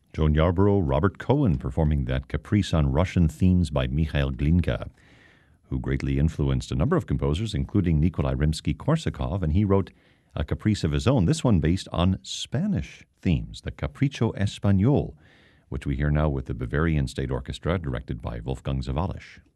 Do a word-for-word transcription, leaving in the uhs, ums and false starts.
Joan Yarborough, Robert Cohen performing that Caprice on Russian themes by Mikhail Glinka, who greatly influenced a number of composers, including Nikolai Rimsky-Korsakov, and he wrote a caprice of his own, this one based on Spanish themes, the Capricho Español, which we hear now with the Bavarian State Orchestra, directed by Wolfgang Sawallisch.